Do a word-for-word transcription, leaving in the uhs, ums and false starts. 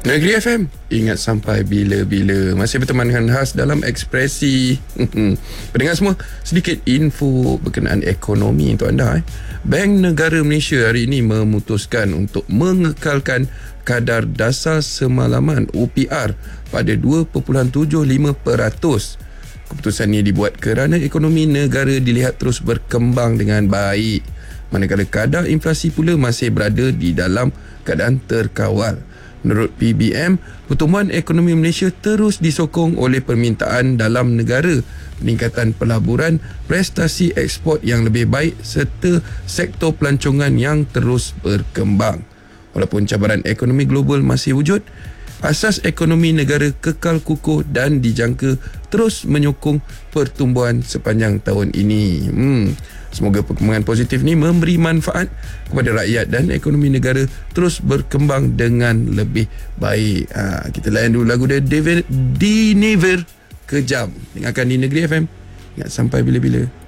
Negeri F M, ingat sampai bila-bila. Masih berteman dengan Has dalam Ekspresi. Pendengar semua, sedikit info berkenaan ekonomi untuk anda. Eh. Bank Negara Malaysia hari ini memutuskan untuk mengekalkan kadar dasar semalaman O P R pada dua perpuluhan tujuh lima peratus. Keputusan ini dibuat kerana ekonomi negara dilihat terus berkembang dengan baik, manakala kadar inflasi pula masih berada di dalam keadaan terkawal. Menurut P B M, pertumbuhan ekonomi Malaysia terus disokong oleh permintaan dalam negara, peningkatan pelaburan, prestasi ekspor yang lebih baik serta sektor pelancongan yang terus berkembang. Walaupun cabaran ekonomi global masih wujud, asas ekonomi negara kekal kukuh dan dijangka terus menyokong pertumbuhan sepanjang tahun ini. Hmm. Semoga perkembangan positif ni memberi manfaat kepada rakyat dan ekonomi negara terus berkembang dengan lebih baik. Ha, kita layan dulu lagu dari David D. Never, Kejam. Dengarkan di Negeri F M. Ingat sampai bila-bila.